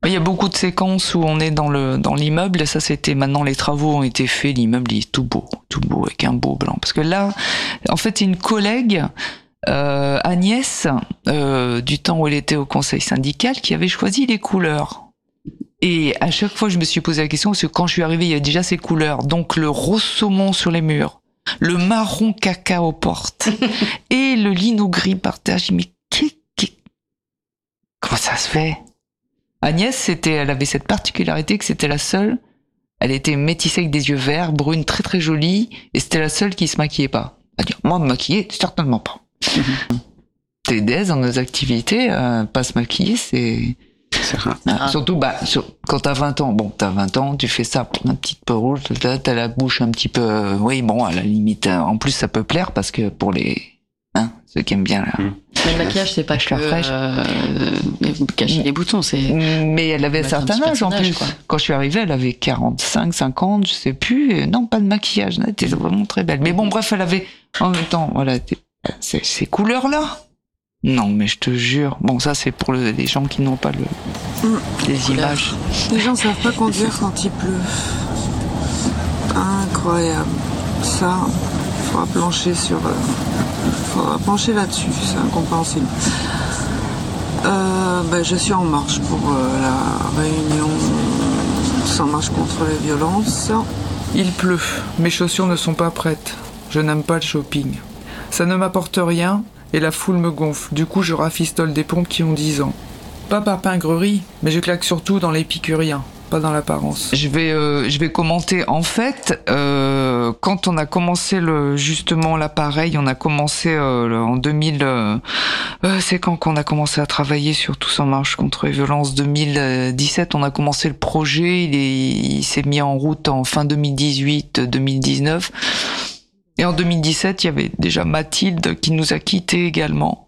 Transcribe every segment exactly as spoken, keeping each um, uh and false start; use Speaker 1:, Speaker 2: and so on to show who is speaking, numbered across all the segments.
Speaker 1: Il y a beaucoup de séquences où on est dans le dans l'immeuble, et ça c'était maintenant les travaux ont été faits, l'immeuble il est tout beau, tout beau avec un beau blanc. Parce que là, en fait, c'est une collègue, euh, Agnès, euh, du temps où elle était au conseil syndical, qui avait choisi les couleurs. Et à chaque fois, je me suis posé la question, parce que quand je suis arrivée, il y avait déjà ces couleurs. Donc le rose saumon sur les murs, le marron caca aux portes, et le lino gris par terre. J'ai dit, mais qui, qui... comment ça se fait? Agnès, c'était, elle avait cette particularité que c'était la seule. Elle était métissée avec des yeux verts, brune, très très jolie, et c'était la seule qui se maquillait pas. Elle dit, moi, me maquiller, certainement pas. Mm-hmm. T'es d'aise dans nos activités, euh, pas se maquiller, c'est...
Speaker 2: C'est rare.
Speaker 1: Ah. Surtout, bah, sur, quand t'as vingt ans, bon, t'as vingt ans, tu fais ça, un petit peu rouge, t'as, t'as la bouche un petit peu, euh, oui, bon, à la limite, euh, en plus, ça peut plaire parce que pour les, hein, ceux qui aiment bien, là.
Speaker 3: Mmh. Mais le maquillage, c'est pas que, euh, cacher les boutons, c'est...
Speaker 1: Mais elle avait un certain âge, en plus. Quoi. Quand je suis arrivée, elle avait quarante-cinq, cinquante, je sais plus, et non, pas de maquillage, elle était vraiment très belle. Mais bon, bref, elle avait, en même temps, voilà, ces, ces couleurs-là. Non, mais je te jure. Bon, ça, c'est pour le, les gens qui n'ont pas le, mmh. les images.
Speaker 4: Les gens savent pas conduire quand il pleut. Incroyable. Ça, il faudra plancher sur... Il faudra plancher là-dessus, c'est incompréhensible. Euh, ben, je suis en marche pour euh, la réunion sans marche contre les violences.
Speaker 1: Il pleut. Mes chaussures ne sont pas prêtes. Je n'aime pas le shopping. Ça ne m'apporte rien. Et la foule me gonfle. Du coup, je rafistole des pompes qui ont dix ans. Pas par pingrerie, mais je claque surtout dans l'épicurien, pas dans l'apparence. Je vais, euh, je vais commenter. En fait, euh, quand on a commencé le, justement l'appareil, on a commencé euh, le, en deux mille. Euh, euh, c'est quand qu'on a commencé à travailler sur Tous en marche contre les violences. deux mille dix-sept, on a commencé le projet. Il, est, il s'est mis en route en fin deux mille dix-huit, deux mille dix-neuf. Et en deux mille dix-sept, il y avait déjà Mathilde qui nous a quittés également.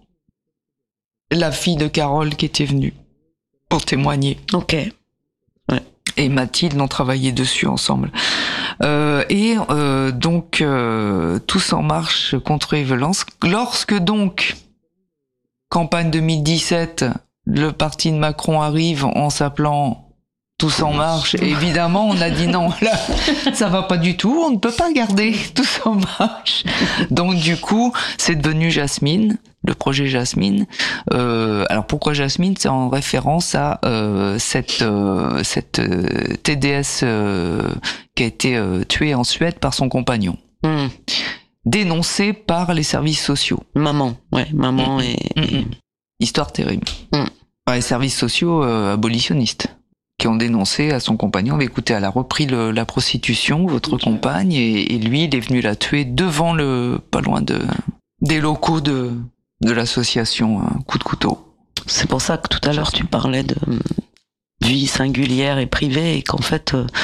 Speaker 1: La fille de Carole qui était venue pour témoigner.
Speaker 3: Ok. Ouais.
Speaker 1: Et Mathilde, on travaillait dessus ensemble. Euh, et euh, donc, euh, Tous en marche contre les violences. Lorsque donc, campagne deux mille dix-sept, le parti de Macron arrive en s'appelant Tous en marche, et évidemment, on a dit non, là, ça va pas du tout, on ne peut pas garder Tous en marche. Donc, du coup, c'est devenu Jasmine, le projet Jasmine. Euh, alors, pourquoi Jasmine? C'est en référence à euh, cette, euh, cette euh, T D S euh, qui a été euh, tuée en Suède par son compagnon. Mmh. Dénoncée par les services sociaux.
Speaker 3: Maman, ouais, maman mmh. et, et...
Speaker 1: Mmh. Histoire terrible. Mmh. Par les services sociaux euh, abolitionnistes. Qui ont dénoncé à son compagnon, mais écoutez, elle a repris le, la prostitution, votre okay. compagne, et, et lui, il est venu la tuer devant le, pas loin de, des locaux de, de l'association hein, Coup de couteau.
Speaker 3: C'est pour ça que tout à l'heure tu parlais de vie singulière et privée, et qu'en fait, euh,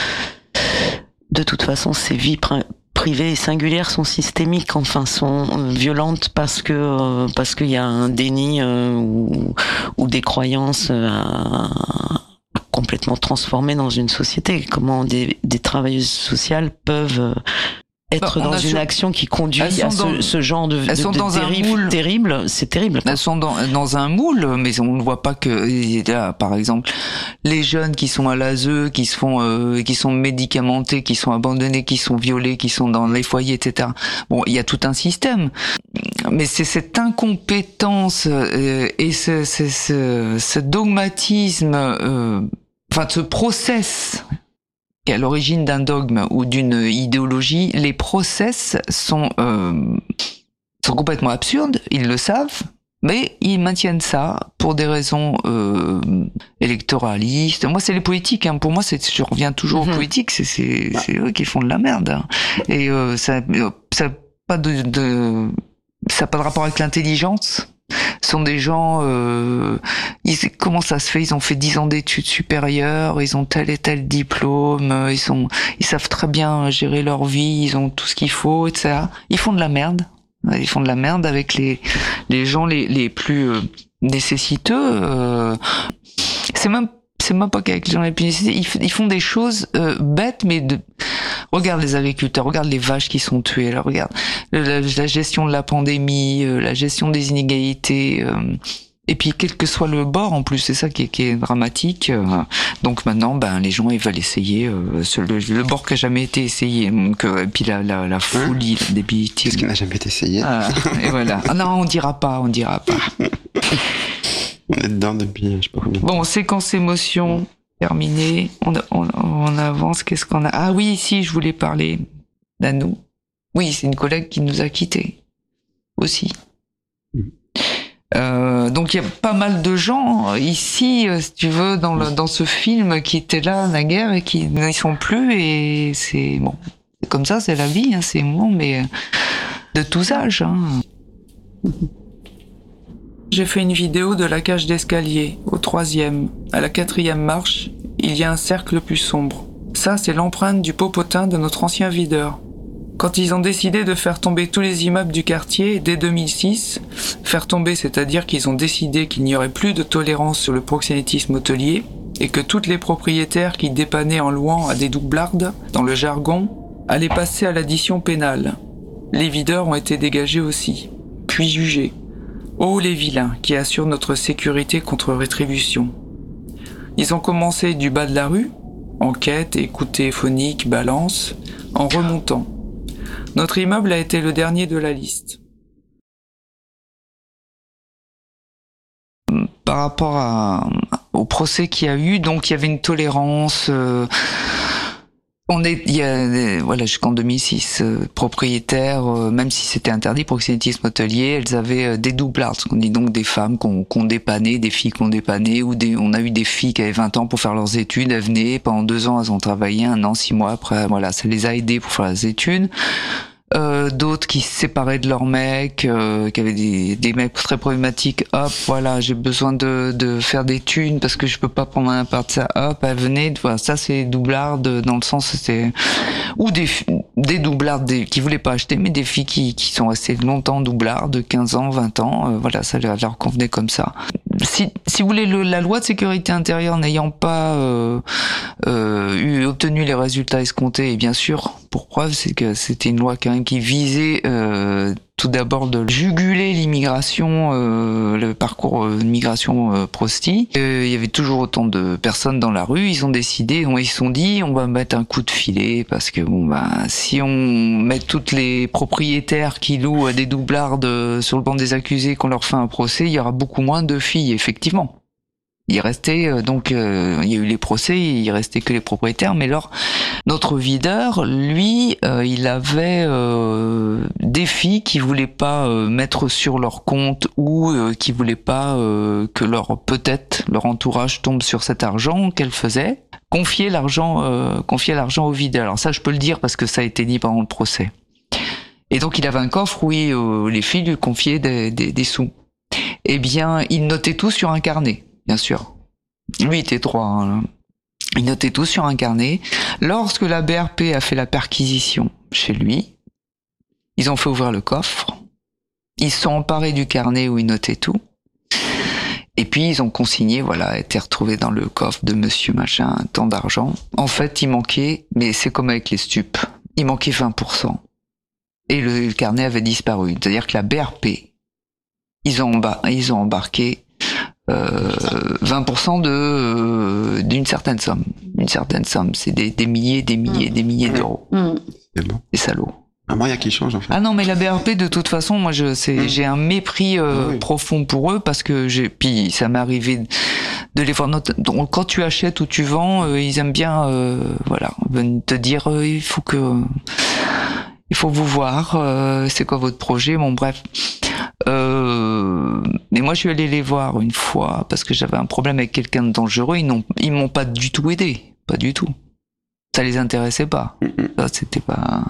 Speaker 3: de toute façon, ces vies pr- privées et singulières sont systémiques, enfin, sont euh, violentes parce que, euh, parce qu'il y a un déni euh, ou, ou des croyances euh, à, complètement transformées dans une société. Comment des, des travailleuses sociales peuvent être bah, dans une sur... action qui conduit à dans... ce, ce genre de, de, de dérive terrible. C'est terrible.
Speaker 1: Elles sont dans, dans un moule, mais on ne voit pas que là, par exemple, les jeunes qui sont à l'A S E, qui se font, euh, qui sont médicamentés, qui sont abandonnés, qui sont violés, qui sont dans les foyers, et cetera. Bon, il y a tout un système, mais c'est cette incompétence euh, et ce, ce, ce, ce dogmatisme. Euh, Enfin, ce process qui est à l'origine d'un dogme ou d'une idéologie, les process sont, euh, sont complètement absurdes, ils le savent, mais ils maintiennent ça pour des raisons euh, électoralistes. Moi, c'est les politiques. Hein. Pour moi, c'est, je reviens toujours mm-hmm. aux politiques. C'est, c'est, c'est eux qui font de la merde. Hein. Et euh, ça, ça pas de, de, ça n'a pas de rapport avec l'intelligence. Ce sont des gens, euh, ils, comment ça se fait? Ils ont fait dix ans d'études supérieures, ils ont tel et tel diplôme, ils sont, ils savent très bien gérer leur vie, ils ont tout ce qu'il faut, et cetera. Ils font de la merde. Ils font de la merde avec les, les gens les, les plus euh, nécessiteux. Euh, c'est même, c'est même pas qu'avec les gens les plus nécessiteux. Ils, ils font des choses euh, bêtes, mais de, regarde les agriculteurs, regarde les vaches qui sont tuées, là, regarde la, la gestion de la pandémie, euh, la gestion des inégalités, euh, Et puis quel que soit le bord, en plus, c'est ça qui est, qui est dramatique. Euh, donc maintenant, ben les gens ils veulent essayer euh, ce, le, le bord qui a jamais été essayé. Donc euh, et puis la la, la folie, hein la débilité.
Speaker 2: Qu'est-ce qui n'a jamais été essayé?
Speaker 1: Ah, et voilà. Ah non, on dira pas, on dira pas.
Speaker 2: On est dedans depuis je sais pas combien.
Speaker 1: Bon, séquence émotion terminée. On, on, on avance. Qu'est-ce qu'on a? Ah oui, si, je voulais parler d'Anou. Oui, c'est une collègue qui nous a quittés aussi. Mmh. Euh, donc il y a pas mal de gens ici, si tu veux, dans le, dans ce film qui étaient là naguère et qui n'y sont plus, et c'est bon, c'est comme ça, c'est la vie, hein, c'est bon, mais de tous âges. Hein. J'ai fait une vidéo de la cage d'escalier, au troisième. À la quatrième marche, il y a un cercle plus sombre. Ça, c'est l'empreinte du popotin de notre ancien videur. Quand ils ont décidé de faire tomber tous les immeubles du quartier dès deux mille six, faire tomber, c'est-à-dire qu'ils ont décidé qu'il n'y aurait plus de tolérance sur le proxénétisme hôtelier et que toutes les propriétaires qui dépannaient en louant à des doublardes, dans le jargon, allaient passer à l'addition pénale. Les videurs ont été dégagés aussi, puis jugés. Oh les vilains qui assurent notre sécurité contre rétribution. Ils ont commencé du bas de la rue, enquête, écoute téléphonique, balance, en remontant. Notre immeuble a été le dernier de la liste. Par rapport à, au procès qu'il y a eu, donc il y avait une tolérance. Euh, on est, il y a, voilà, jusqu'en deux mille six, euh, propriétaires, euh, même si c'était interdit, proxénétisme hôtelier, elles avaient euh, des doublards, ce qu'on dit donc des femmes qu'on qu'on dépannait, des filles qu'on dépannait, ou des, on a eu des filles qui avaient vingt ans pour faire leurs études, elles venaient, pendant deux ans elles ont travaillé, un an, six mois après, voilà, ça les a aidées pour faire leurs études. Euh, d'autres qui se séparaient de leurs mecs, euh, qui avaient des, des mecs très problématiques, hop, voilà, j'ai besoin de, de faire des thunes parce que je peux pas prendre un part de ça, hop, elle venait, voilà, ça c'est doublards dans le sens, c'est, ou des, des doublards des, qui voulaient pas acheter, mais des filles qui, qui sont restées longtemps doublards, de quinze ans, vingt ans, euh, voilà, ça leur, leur convenait comme ça. Si, si vous voulez, le, la loi de sécurité intérieure n'ayant pas euh, euh, eu, obtenu les résultats escomptés, et bien sûr, pour preuve, c'est que c'était une loi quand même qui visait euh, tout d'abord de juguler l'immigration, euh, le parcours euh, d'immigration euh, prosti. Euh, il y avait toujours autant de personnes dans la rue. Ils ont décidé, ils se sont dit, on va mettre un coup de filet parce que bon bah si on met toutes les propriétaires qui louent à des doublardes sur le banc des accusés, qu'on leur fait un procès, il y aura beaucoup moins de filles, effectivement. Il restait euh, donc euh, il y a eu les procès, il restait que les propriétaires, mais alors notre videur, lui, euh, il avait euh, des filles qui voulaient pas euh, mettre sur leur compte ou euh, qui voulaient pas euh, que leur peut-être leur entourage tombe sur cet argent qu'elle faisait, confier l'argent euh, confier l'argent au videur. Alors ça je peux le dire parce que ça a été dit pendant le procès. Et donc il avait un coffre où il, euh, les filles lui confiaient des, des, des sous. Eh bien, il notait tout sur un carnet. Bien sûr. Lui était droit. Hein. Il notait tout sur un carnet. Lorsque la B R P a fait la perquisition chez lui, ils ont fait ouvrir le coffre. Ils se sont emparés du carnet où il notait tout. Et puis ils ont consigné, voilà, était retrouvé dans le coffre de monsieur machin, tant d'argent. En fait, il manquait, mais c'est comme avec les stupes, il manquait vingt pour cent. Et le, le carnet avait disparu. C'est-à-dire que la B R P, ils ont, embar- ils ont embarqué Euh, vingt pour cent de euh, d'une certaine somme, une certaine somme, c'est des, des milliers, des milliers, mmh. des milliers d'euros. Mmh.
Speaker 2: C'est bon.
Speaker 1: Des salauds.
Speaker 2: Un moyen qui change en fait.
Speaker 1: Ah non, mais la B R P de toute façon, moi je c'est mmh. j'ai un mépris euh, oui. profond pour eux parce que j'ai puis ça m'est arrivé de les voir. Donc, quand tu achètes ou tu vends, euh, ils aiment bien euh, voilà te dire euh, il faut que il faut vous voir, euh, c'est quoi votre projet, bon bref. Euh, mais moi je suis allé les voir une fois parce que j'avais un problème avec quelqu'un de dangereux. Ils n'ont, ils m'ont pas du tout aidé, pas du tout. Ça les intéressait pas. Ça, c'était pas.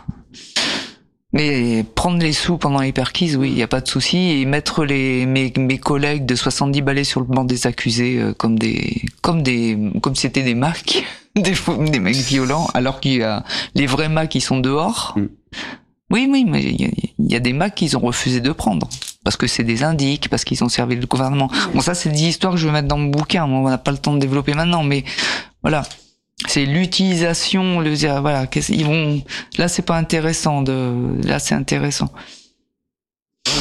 Speaker 1: Mais prendre les sous pendant les perquises, oui, il y a pas de souci. Et mettre les mes mes collègues de soixante-dix balais sur le banc des accusés euh, comme des comme des comme si c'était des macs, des des mecs violents, alors qu'il y a les vrais macs qui sont dehors. Mm. Oui, oui, mais il y, y a des macs qu'ils ont refusé de prendre. Parce que c'est des indiques, parce qu'ils ont servi le gouvernement. Bon, ça, c'est des histoires que je vais mettre dans mon bouquin. On n'a pas le temps de développer maintenant, mais voilà. C'est l'utilisation, le, voilà. Ils vont, là, c'est pas intéressant de, là, c'est intéressant.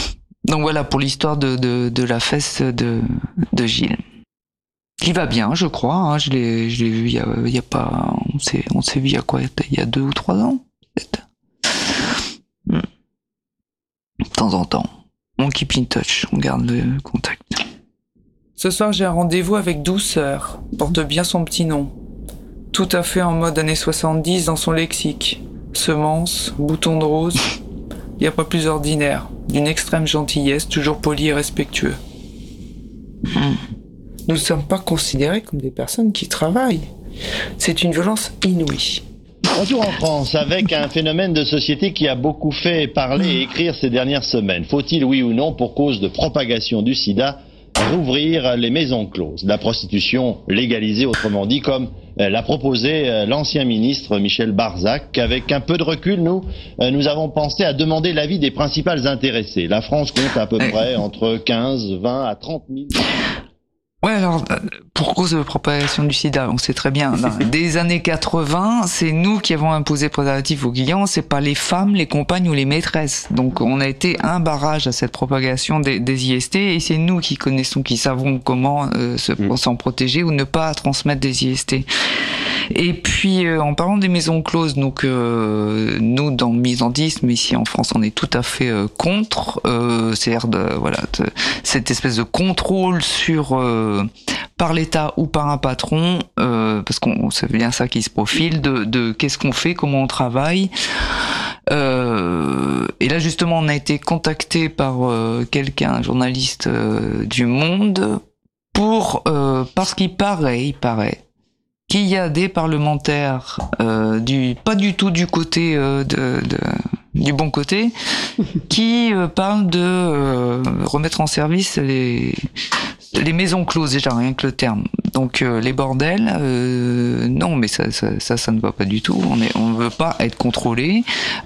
Speaker 1: Donc voilà pour l'histoire de, de, de la fesse de, de Gilles. Qui va bien, je crois. Hein, je l'ai, je l'ai vu il y a, il y a pas. On s'est, on s'est vu il y a quoi? Il y a deux ou trois ans, peut-être. Hmm. De temps en temps. On keep in touch, on garde le contact. Ce soir, j'ai un rendez-vous avec Douceur. Porte bien son petit nom. Tout à fait en mode années soixante-dix dans son lexique. Semence, bouton de rose. Il n'y a pas plus ordinaire. D'une extrême gentillesse, toujours poli et respectueux. Hmm. Nous ne sommes pas considérés comme des personnes qui travaillent. C'est une violence inouïe.
Speaker 5: Retour en France avec un phénomène de société qui a beaucoup fait parler et écrire ces dernières semaines. Faut-il, oui ou non, pour cause de propagation du sida, rouvrir les maisons closes? La prostitution légalisée, autrement dit, comme l'a proposé l'ancien ministre Michel Barzac. Avec un peu de recul, nous, nous avons pensé à demander l'avis des principales intéressées. La France compte à peu près entre quinze, vingt à trente mille...
Speaker 1: Ouais, alors, pour cause de propagation du sida, on sait très bien, dans des années quatre-vingts, c'est nous qui avons imposé le préservatif aux clients, c'est pas les femmes, les compagnes ou les maîtresses. Donc, on a été un barrage à cette propagation des, des I S T, et c'est nous qui connaissons, qui savons comment euh, se, mmh. s'en protéger ou ne pas transmettre des I S T. Et puis, euh, en parlant des maisons closes, donc euh, nous, dans le militantisme, ici en France, on est tout à fait euh, contre, euh, c'est-à-dire de, voilà, de, cette espèce de contrôle sur euh, par l'État ou par un patron, euh, parce qu'on c'est bien ça qui se profile, de, de qu'est-ce qu'on fait, comment on travaille. Euh, et là, justement, on a été contacté par euh, quelqu'un, un journaliste euh, du Monde, pour euh, parce qu'il paraît, il paraît. qu'il y a des parlementaires euh, du pas du tout du côté euh, de, de du bon côté qui euh, parlent de euh, remettre en service les les maisons closes, déjà rien que le terme. Donc euh, les bordels, euh, non, mais ça, ça ça ça ne va pas du tout. On est on veut pas être contrôlé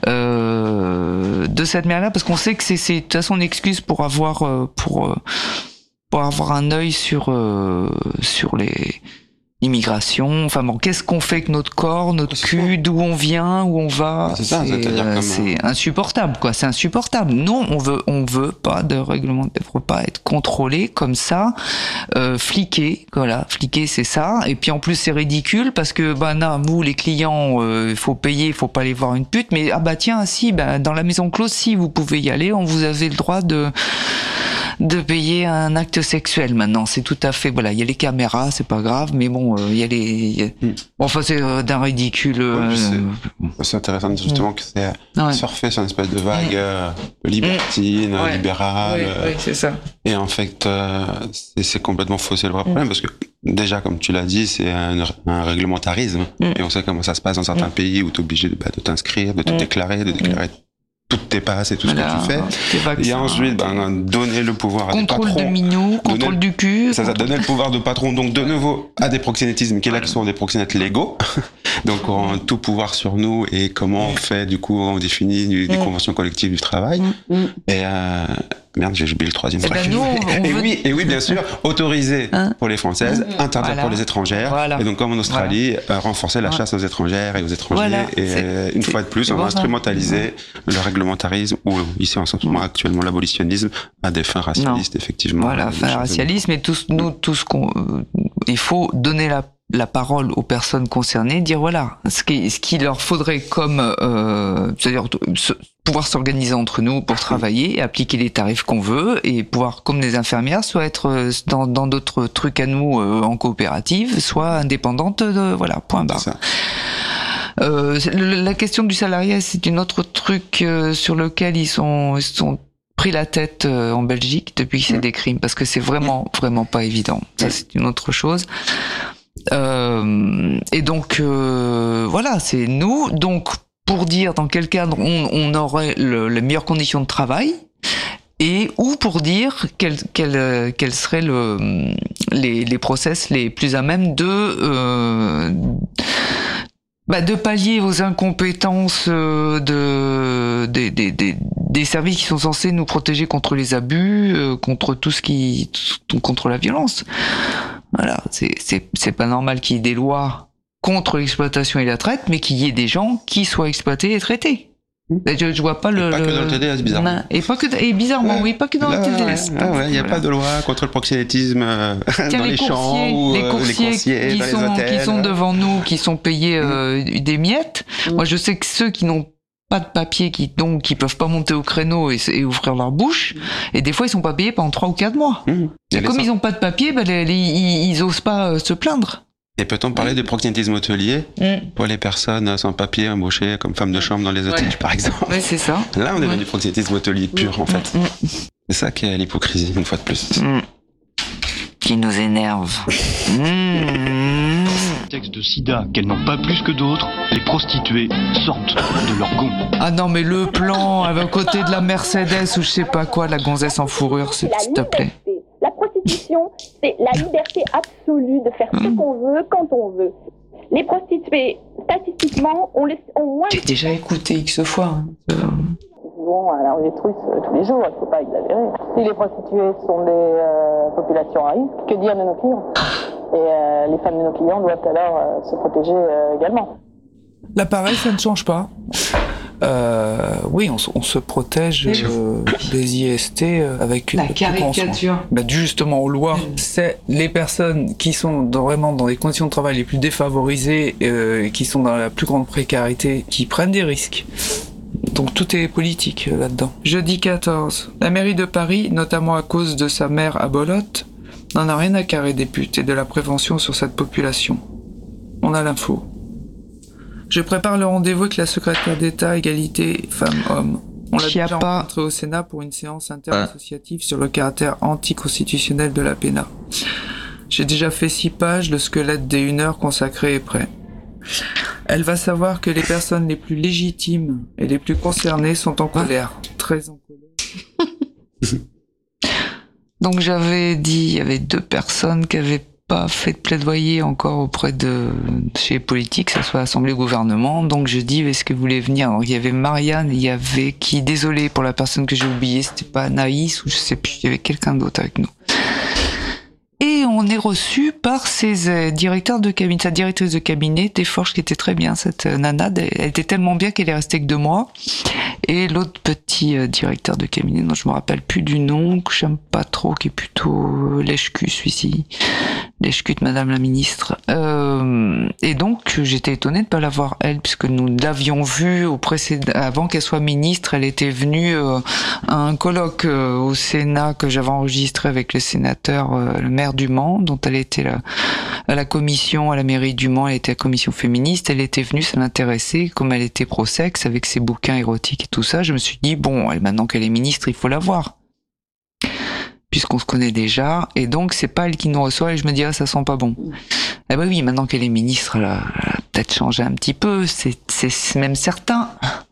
Speaker 1: euh, de cette manière-là parce qu'on sait que c'est c'est de toute façon une excuse pour avoir euh, pour euh, pour avoir un œil sur euh, sur les immigration, enfin bon, qu'est-ce qu'on fait avec notre corps, notre c'est cul, ça. D'où on vient, où on va, c'est, ça, c'est, euh, c'est insupportable, quoi, c'est insupportable. Non, on veut, on veut pas de règlement, on veut pas être contrôlé comme ça, euh, fliqué, voilà, fliqué c'est ça, et puis en plus c'est ridicule parce que, bah non, nous les clients, il euh, faut payer, il faut pas aller voir une pute, mais ah bah tiens, si, bah dans la maison close, si vous pouvez y aller, on vous avez le droit de de payer un acte sexuel maintenant, c'est tout à fait, voilà, il y a les caméras, c'est pas grave, mais bon, il euh, y a les, y a... Mm. Bon, enfin c'est euh, d'un ridicule. Euh...
Speaker 2: Ouais, c'est, c'est intéressant justement mm. que c'est ouais. surfer sur une espèce de vague euh, libertine, ouais. libérale.
Speaker 1: Oui, oui, c'est ça.
Speaker 2: Et en fait, euh, c'est, c'est complètement faussé le vrai problème mm. parce que déjà, comme tu l'as dit, c'est un, un réglementarisme mm. et on sait comment ça se passe dans certains mm. pays où tu es obligé de, bah, de t'inscrire, de te mm. déclarer, de déclarer. Mm. toutes tes passes et tout voilà, ce que tu fais. Et ensuite, ben, donner le pouvoir à
Speaker 1: contrôle
Speaker 2: des patrons.
Speaker 1: Contrôle de minou, contrôle du cul.
Speaker 2: Ça, ça, donner le pouvoir de patron, donc de nouveau, à des proxénétismes qui là, qui sont des proxénètes légaux. Donc, on a tout pouvoir sur nous et comment on fait, du coup, on définit du, des conventions collectives du travail. Et, euh, merde, j'ai oublié le troisième.
Speaker 1: Et, ben nous,
Speaker 2: et oui, et oui, bien sûr, autoriser hein pour les Françaises, interdire voilà. pour les étrangères. Voilà. Et donc, comme en Australie, voilà. euh, renforcer la chasse aux étrangères et aux étrangers. Voilà. Et c'est, une c'est, fois de plus, on va instrumentaliser le réglementarisme ou ici en ce moment actuellement l'abolitionnisme à des fins racialistes, non. effectivement.
Speaker 1: Voilà, fin racialisme et tout, nous, tout ce qu'on, euh, il faut donner la la parole aux personnes concernées, dire voilà ce qui, ce qu'il leur faudrait comme euh, c'est-à-dire se, pouvoir s'organiser entre nous pour travailler et appliquer les tarifs qu'on veut et pouvoir comme des infirmières soit être dans, dans d'autres trucs à nous euh, en coopérative, soit indépendante de, voilà point barre. C'est ça. Euh, la question du salariat c'est une autre truc euh, sur lequel ils sont ils sont pris la tête euh, en Belgique depuis que c'est des crimes parce que c'est vraiment vraiment pas évident. Ça c'est une autre chose. Euh, et donc euh, voilà, c'est nous. Donc pour dire dans quel cadre on, on aurait le, les meilleures conditions de travail et ou pour dire quels quel, quel seraient le, les, les process les plus à même de euh, bah de pallier aux incompétences de des, des, des, des services qui sont censés nous protéger contre les abus, euh, contre tout ce qui contre la violence. Voilà, c'est, c'est, c'est pas normal qu'il y ait des lois contre l'exploitation et la traite, mais qu'il y ait des gens qui soient exploités et traités. Je, je vois pas le.
Speaker 2: Et pas
Speaker 1: le...
Speaker 2: que dans le T D S, bizarrement.
Speaker 1: Et pas que et bizarrement, ouais. oui, pas que dans là, le T D S.
Speaker 2: Ah ouais, il n'y a voilà. pas de loi contre le proxénétisme euh, Tiens, dans les, les champs ou
Speaker 1: les coursiers,
Speaker 2: les coursiers
Speaker 1: qui
Speaker 2: dans
Speaker 1: sont,
Speaker 2: les hôtels.
Speaker 1: Qui sont devant nous, qui sont payés euh, mmh. des miettes. Mmh. Moi, je sais que ceux qui n'ont pas de papier, qui donc qui peuvent pas monter au créneau et, et ouvrir leur bouche, mmh. et des fois ils sont pas payés pendant trois ou quatre mois. Mmh. Et comme ils n'ont pas de papier, bah, les, les, ils, ils osent pas euh, se plaindre.
Speaker 2: Et peut-on parler de proxénétisme hôtelier mm. pour les personnes sans papier embauchées comme femmes de chambre dans les hôtels, ouais. par exemple?
Speaker 1: Oui, c'est ça.
Speaker 2: Là, on est
Speaker 1: ouais.
Speaker 2: dans du proxénétisme hôtelier pur, mm. en fait. Mm. C'est ça qui est l'hypocrisie, une fois de plus. Mm.
Speaker 1: Qui nous énerve. mm.
Speaker 6: Texte de sida qu'elles n'ont pas plus que d'autres, les prostituées sortent de leur gond.
Speaker 1: Ah non, mais le plan à côté de la Mercedes ou je sais pas quoi, la gonzesse en fourrure, s'il te plaît.
Speaker 7: La prostitution, c'est la liberté absolue de faire ce qu'on veut, quand on veut. Les prostituées, statistiquement, on les ont moins...
Speaker 1: J'ai déjà écouté X fois. Hein.
Speaker 7: Bon, alors on les truce tous les jours, il ne faut pas exagérer. Si les prostituées sont des euh, populations à risque, que dire de nos clients? Et euh, les femmes de nos clients doivent alors euh, se protéger euh, également.
Speaker 8: Là, pareil, ça ne change pas. Euh, oui, on, on se protège euh, des I S T avec
Speaker 1: la caricature.
Speaker 8: Ben justement, aux lois, mmh. c'est les personnes qui sont dans, vraiment dans les conditions de travail les plus défavorisées, euh, qui sont dans la plus grande précarité, qui prennent des risques. Donc tout est politique euh, là-dedans. Jeudi quatorze. La mairie de Paris, notamment à cause de sa maire à Bolotte, n'en a rien à carrer des putes et de la prévention sur cette population. On a l'info. Je prépare le rendez-vous avec la secrétaire d'État égalité femmes-hommes. On l'a déjà rencontré au Sénat pour une séance interassociative sur le caractère anticonstitutionnel de la P N A. J'ai déjà fait six pages, le squelette des une heure consacré est prêt. Elle va savoir que les personnes les plus légitimes et les plus concernées sont en colère, très en colère. Donc j'avais dit, il y avait deux personnes qui avaient pas fait de plaidoyer encore auprès de chez les politiques, que ce soit Assemblée ou gouvernement. Donc je dis, est-ce que vous voulez venir? Alors, il y avait Marianne, il y avait qui, désolé pour la personne que j'ai oubliée, c'était pas Anaïs ou je sais plus, il y avait quelqu'un d'autre avec nous. Et on est reçu par ses euh, directeurs de cabinet, sa directrice de cabinet, Desforges, qui était très bien, cette euh, nana, elle était tellement bien qu'elle est restée que deux mois. Et l'autre petit euh, directeur de cabinet, dont je me rappelle plus du nom, que j'aime pas trop, qui est plutôt euh, lèche-cul, celui-ci. Lèche-cul de Madame la Ministre. Euh, et donc, j'étais étonnée de pas la voir, elle, puisque nous l'avions vue au précédent, avant qu'elle soit ministre, elle était venue euh, à un colloque euh, au Sénat que j'avais enregistré avec le sénateur, euh, le maire du Mans, dont elle était là, à la commission, à la mairie du Mans, elle était à la commission féministe, elle était venue, ça l'intéressait, comme elle était pro-sexe, avec ses bouquins érotiques et tout ça, je me suis dit, bon, elle, maintenant qu'elle est ministre, il faut la voir. Puisqu'on se connaît déjà, et donc c'est pas elle qui nous reçoit, et je me dis, ah, ça sent pas bon. Eh ben oui, maintenant qu'elle est ministre, elle a, elle a peut-être changé un petit peu, c'est, c'est même certain,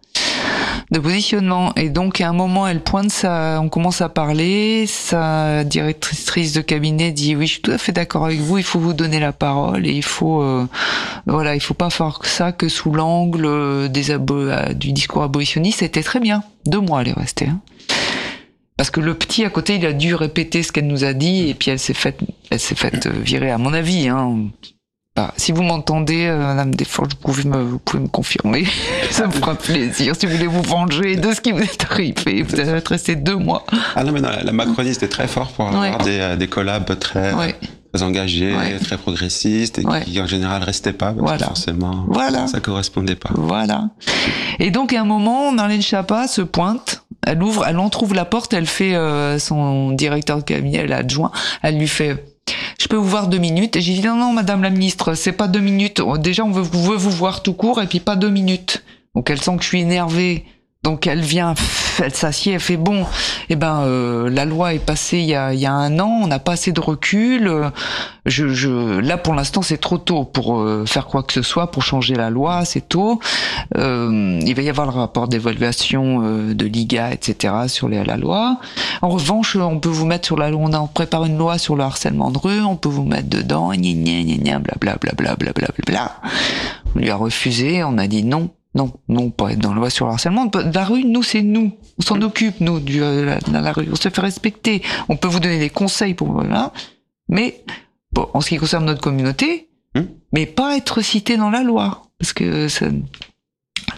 Speaker 8: de positionnement. Et donc, à un moment, elle pointe sa, on commence à parler, sa directrice de cabinet dit, oui, je suis tout à fait d'accord avec vous, il faut vous donner la parole, et il faut, euh, voilà, il faut pas faire ça que sous l'angle des abo- du discours abolitionniste. C'était très bien. Deux mois, elle est restée, hein. Parce que le petit à côté, il a dû répéter ce qu'elle nous a dit, et puis elle s'est faite, elle s'est faite virer, à mon avis, hein. Bah, si vous m'entendez, euh, Madame Desforges, vous pouvez me, vous pouvez me confirmer. Ça me fera plaisir. Si vous voulez vous venger de ce qui vous est arrivé, vous allez rester deux mois.
Speaker 2: Ah non, mais non, la Macronie, c'était très fort pour avoir ouais. des, des collabs très, ouais. très engagés, ouais. très progressistes, et ouais. qui en général restaient pas, parce voilà. que forcément,
Speaker 1: voilà.
Speaker 2: ça correspondait pas.
Speaker 1: Voilà. Et donc, à un moment, Marlène Schiappa se pointe, elle ouvre, elle entrouvre la porte, elle fait euh, son directeur de cabinet, l'adjoint, elle lui fait, je peux vous voir deux minutes? Et j'ai dit, non, non, Madame la Ministre, c'est pas deux minutes. Déjà, on veut, veut vous voir tout court, et puis pas deux minutes. Donc, elle sent que je suis énervée. Donc, elle vient, elle s'assied, elle fait, bon, eh ben, euh, la loi est passée il y a, il y a un an, on n'a pas assez de recul. Je, je, là, pour l'instant, c'est trop tôt pour euh, faire quoi que ce soit, pour changer la loi, c'est tôt. Euh, il va y avoir le rapport d'évaluation euh, de l'I G A, et cetera, sur les, la loi. En revanche, on peut vous mettre sur la loi, on, a, on prépare une loi sur le harcèlement de rue, on peut vous mettre dedans, gna gna gna gna, blablabla, blablabla, blablabla. On lui a refusé, on a dit non. Non, non, pas être dans la loi sur le harcèlement. La rue, nous, c'est nous. On s'en occupe, nous, du, euh, dans la rue. On se fait respecter. On peut vous donner des conseils pour, voilà. Mais, bon, en ce qui concerne notre communauté, mmh. mais pas être cité dans la loi. Parce que ça,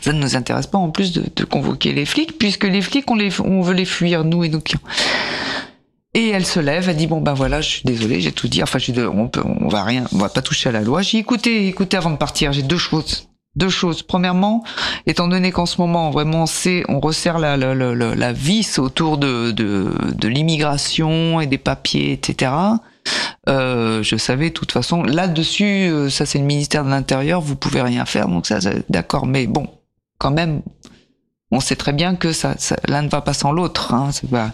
Speaker 1: Ça ne nous intéresse pas en plus de, de convoquer les flics, puisque les flics, on, les, on veut les fuir, nous et nos clients. Et elle se lève, elle dit bon ben voilà, je suis désolée, j'ai tout dit. Enfin, je suis on peut, on va rien, on va pas toucher à la loi. J'ai dit, écoutez, écoutez, avant de partir, j'ai deux choses. Deux choses. Premièrement, étant donné qu'en ce moment, vraiment, c'est, on resserre la, la, la, la vis autour de, de, de l'immigration et des papiers, et cetera. Euh, je savais, de toute façon, là-dessus, ça c'est le ministère de l'Intérieur, vous pouvez rien faire, donc ça, ça d'accord. Mais bon, quand même, on sait très bien que ça, ça l'un ne va pas sans l'autre. Hein, c'est pas...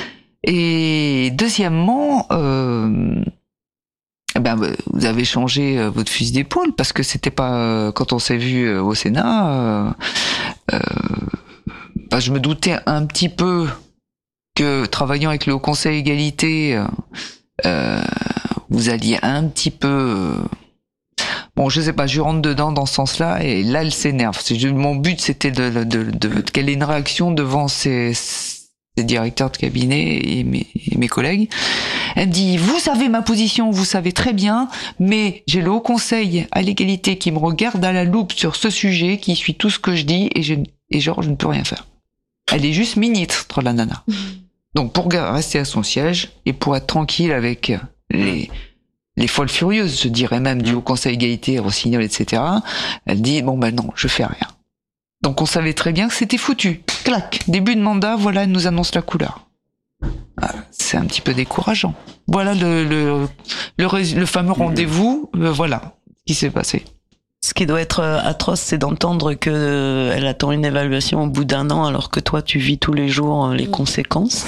Speaker 1: Et deuxièmement, euh, ben, vous avez changé votre fusil d'épaule parce que c'était pas quand on s'est vu au Sénat. Euh, euh, ben, je me doutais un petit peu que travaillant avec le Haut Conseil Égalité, euh, vous alliez un petit peu. Bon, je sais pas, je rentre dedans dans ce sens-là et là, elle s'énerve. Mon but, c'était de, de, de, de qu'elle ait une réaction devant ces des directeurs de cabinet et mes, et mes collègues. Elle me dit, vous savez ma position, vous savez très bien, mais j'ai le Haut Conseil à l'égalité qui me regarde à la loupe sur ce sujet, qui suit tout ce que je dis, et, je, et genre, je ne peux rien faire. Elle est juste ministre, la nana. Donc, pour rester à son siège, et pour être tranquille avec les, les folles furieuses, je dirais même, du Haut Conseil égalité, Rossignol, et cetera, elle dit, bon ben non, je fais rien. Donc on savait très bien que c'était foutu. Clac, début de mandat, voilà, elle nous annonce la couleur. C'est un petit peu décourageant. Voilà le, le, le, le fameux rendez-vous, euh, voilà ce qui s'est passé.
Speaker 3: Ce qui doit être atroce, c'est d'entendre que euh, elle attend une évaluation au bout d'un an, alors que toi, tu vis tous les jours euh, les conséquences.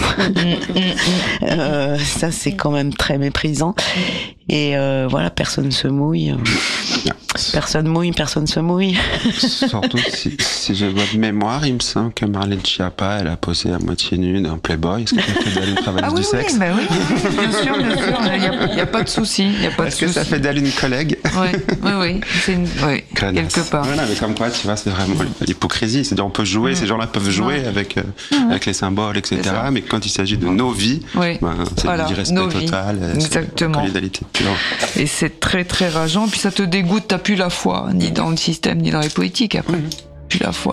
Speaker 3: euh, ça, c'est quand même très méprisant. Et euh, voilà, personne se mouille. Personne mouille, personne se mouille.
Speaker 2: Surtout si, si j'ai votre mémoire, il me semble que Marlène Schiappa, elle a posé à moitié nue dans Playboy. Est-ce que ça fait d'elle une travailleuse
Speaker 1: ah, oui,
Speaker 2: du sexe?
Speaker 1: Oui, bah oui, bien sûr, bien sûr. Il n'y a, a pas de souci.
Speaker 2: Est-ce que ça fait d'elle une collègue?
Speaker 1: Oui, oui, oui. C'est une, oui, quelque part.
Speaker 2: Voilà, mais comme quoi, tu vois, c'est vraiment l'hypocrisie. C'est-à-dire, on peut jouer, mmh. ces gens-là peuvent jouer mmh. avec, euh, mmh. avec les symboles, et cetera. Mais quand il s'agit de nos vies, oui. ben, c'est voilà, l'irrespect total.
Speaker 1: Exactement. Et c'est très, très rageant. Puis ça te dégoûte, t'as plus la foi, ni dans le système, ni dans les politiques après. Mmh. Plus la foi.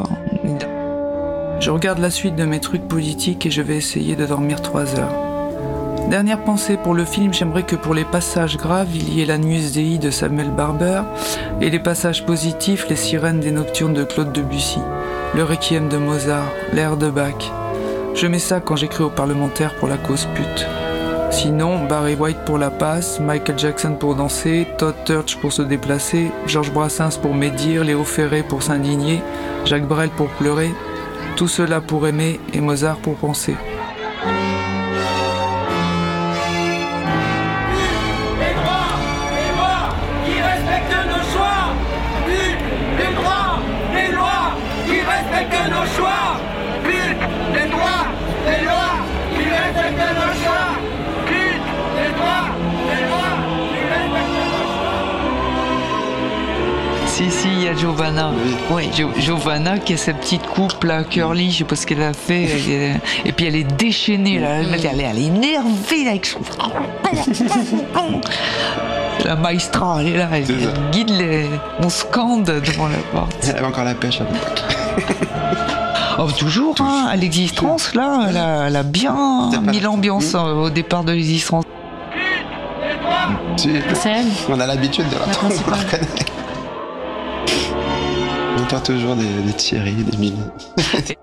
Speaker 8: Je regarde la suite de mes trucs politiques et je vais essayer de dormir trois heures. Dernière pensée pour le film, j'aimerais que pour les passages graves, il y ait l'Agnus Dei de Samuel Barber et les passages positifs, les sirènes des nocturnes de Claude Debussy, le Requiem de Mozart, l'air de Bach. Je mets ça quand j'écris aux parlementaires pour la cause pute. Sinon, Barry White pour la passe, Michael Jackson pour danser, Todd Turch pour se déplacer, Georges Brassens pour médire, Léo Ferré pour s'indigner, Jacques Brel pour pleurer, tout cela pour aimer et Mozart pour penser.
Speaker 1: Si, si, il y a Giovanna. Oui, jo- Giovanna qui a sa petite coupe là, curly, je sais pas ce qu'elle a fait. Elle, et puis elle est déchaînée, là. Elle, elle, elle est énervée là, avec son. La maestra, elle est là, elle, elle guide les. On scande devant la porte.
Speaker 2: Elle avait encore la pêche à l'époque.
Speaker 1: Oh, toujours, hein, à l'existence, là, elle a, elle a bien mis l'ambiance mmh. au départ de l'existence.
Speaker 2: Si.
Speaker 9: C'est elle.
Speaker 2: On a l'habitude de la, la, la reconnaître. On entend toujours des, des Thierry, des Mille.